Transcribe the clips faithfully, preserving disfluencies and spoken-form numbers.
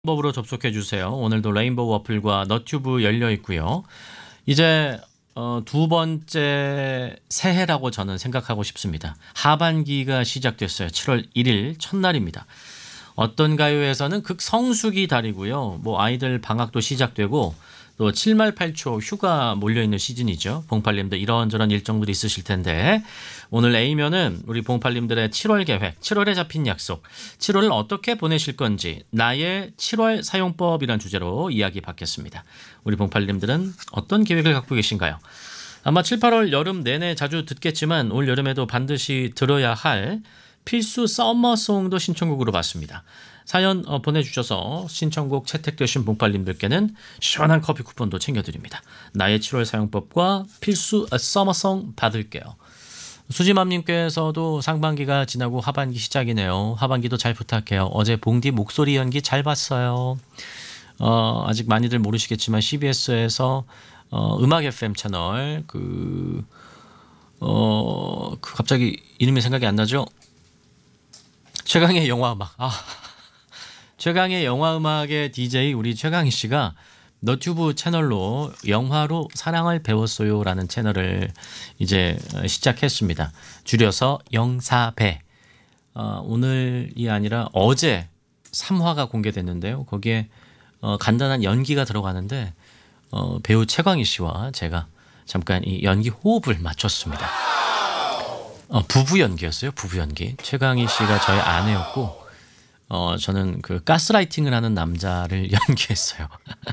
법으로 접속해 주세요. 오늘도 레인보우 어플과 너튜브 열려 있고요. 이제 어, 두 번째 새해라고 저는 생각하고 싶습니다. 하반기가 시작됐어요. 칠월 일일 첫날입니다. 어떤가요에서는 극성수기 달이고요. 뭐 아이들 방학도 시작되고 또 칠말 팔초 휴가 몰려있는 시즌이죠. 봉팔님들 이런저런 일정들이 있으실 텐데 오늘 A면은 우리 봉팔님들의 칠월 계획, 칠월에 잡힌 약속, 칠월을 어떻게 보내실 건지 나의 칠월 사용법이란 주제로 이야기 받겠습니다. 우리 봉팔님들은 어떤 계획을 갖고 계신가요? 아마 칠, 팔월 여름 내내 자주 듣겠지만 올 여름에도 반드시 들어야 할 필수 썸머송도 신청곡으로 봤습니다. 사연 어, 보내주셔서 신청곡 채택되신 봉팔님들께는 시원한 커피 쿠폰도 챙겨드립니다. 나의 칠월 사용법과 필수 서머송 받을게요. 수지맘님께서도 상반기가 지나고 하반기 시작이네요. 하반기도 잘 부탁해요. 어제 봉디 목소리 연기 잘 봤어요. 어, 아직 많이들 모르시겠지만 씨비에스에서 어, 음악 에프엠 채널 그, 어, 그 갑자기 이름이 생각이 안 나죠? 최강의 영화음악. 아, 최강의 영화음악의 디제이 우리 최강희 씨가 너튜브 채널로 영화로 사랑을 배웠어요라는 채널을 이제 시작했습니다. 줄여서 영사배. 어, 오늘이 아니라 어제 삼 화가 공개됐는데요. 거기에 어, 간단한 연기가 들어가는데 어, 배우 최강희 씨와 제가 잠깐 이 연기 호흡을 맞췄습니다. 어, 부부 연기였어요. 부부 연기. 최강희 씨가 저의 아내였고 어, 저는 그 가스라이팅을 하는 남자를 연기했어요.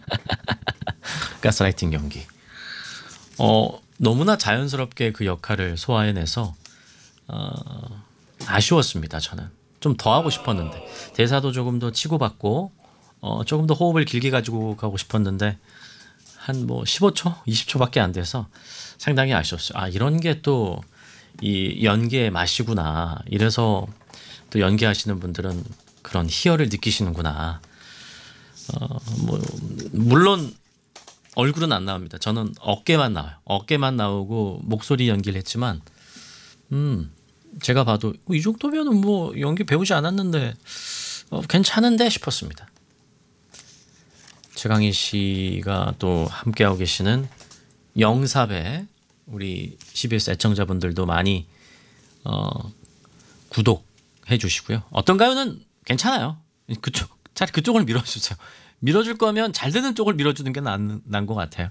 가스라이팅 연기. 어, 너무나 자연스럽게 그 역할을 소화해내서 어, 아쉬웠습니다. 저는 좀 더 하고 싶었는데 대사도 조금 더 치고받고 어, 조금 더 호흡을 길게 가지고 가고 싶었는데 한 뭐 십오 초, 이십 초밖에 안 돼서 상당히 아쉬웠어요. 아, 이런 게 또 이 연기의 맛이구나. 이래서 또 연기하시는 분들은 그런 희열을 느끼시는구나. 어, 뭐 물론 얼굴은 안 나옵니다. 저는 어깨만 나와요. 어깨만 나오고 목소리 연기를 했지만, 음 제가 봐도 이 정도면은 뭐 연기 배우지 않았는데 어, 괜찮은데 싶었습니다. 최강희 씨가 또 함께하고 계시는 영사배 우리 씨비에스 애청자분들도 많이 어, 구독해 주시고요. 어떤가요는 괜찮아요. 그쪽 차라리 그쪽을 밀어주세요. 밀어줄 거면 잘 되는 쪽을 밀어주는 게 난 난 것 같아요.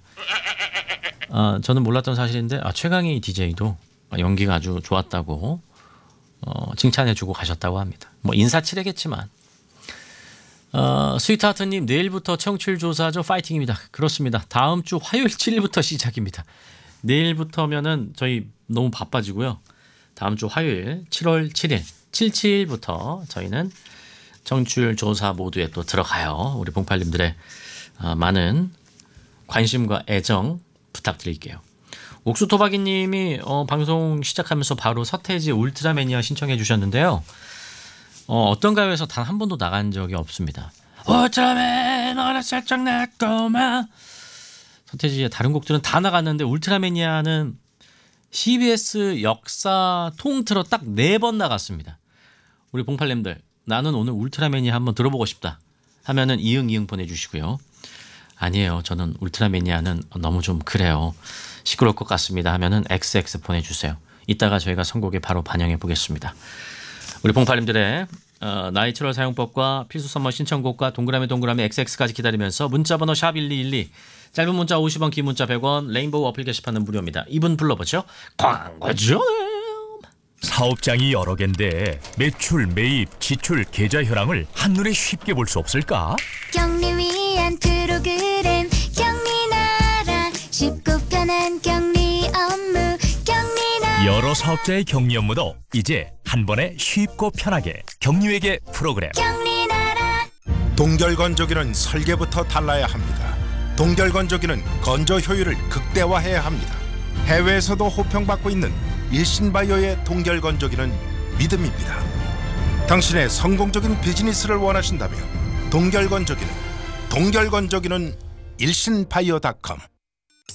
아, 저는 몰랐던 사실인데 아, 최강희 디제이도 연기가 아주 좋았다고 어, 칭찬해주고 가셨다고 합니다. 뭐 인사치레겠지만 어, 스위트하트님 내일부터 청취율 조사죠. 파이팅입니다. 그렇습니다. 다음 주 화요일 칠 일부터 시작입니다. 내일부터면은 저희 너무 바빠지고요. 다음 주 화요일 칠월 칠일 칠칠부터 저희는 청취율 조사 모드에 또 들어가요. 우리 봉팔님들의 많은 관심과 애정 부탁드릴게요. 옥수토박이님이 어, 방송 시작하면서 바로 서태지 울트라매니아 신청해 주셨는데요. 어, 어떤가요에서 단 한 번도 나간 적이 없습니다. 울트라맨 너를 살짝 냈구만. 서태지의 다른 곡들은 다 나갔는데 울트라매니아는 씨비에스 역사 통틀어 딱 네 번 나갔습니다. 우리 봉팔님들 나는 오늘 울트라매니아 한번 들어보고 싶다 하면은 이응 이응 보내주시고요. 아니에요. 저는 울트라매니아는 너무 좀 그래요. 시끄러울 것 같습니다 하면은 엑스엑스 보내주세요. 이따가 저희가 선곡에 바로 반영해 보겠습니다. 우리 봉팔님들의 어, 나의 칠월 사용법과 필수 선물 신청곡과 동그라미 동그라미 엑스엑스까지 기다리면서 문자번호 샵 일이일이 짧은 문자 오십 원 긴 문자 백 원 레인보우 어플 게시판은 무료입니다. 이분 불러보죠. 광고죠. 사업장이 여러 개인데 매출, 매입, 지출, 계좌 현황을 한눈에 쉽게 볼 수 없을까? 경리 위한 프로그램 경리나라 쉽고 편한 경리 업무 경리나라 여러 사업자의 격리 업무도 이제 한 번에 쉽고 편하게 경리회계 프로그램. 경리나라 동결건조기는 설계부터 달라야 합니다. 동결건조기는 건조 효율을 극대화해야 합니다. 해외에서도 호평받고 있는 일신바이오의 동결건조기는 믿음입니다. 당신의 성공적인 비즈니스를 원하신다면 동결건조기는 동결건조기는 일신바이오 닷컴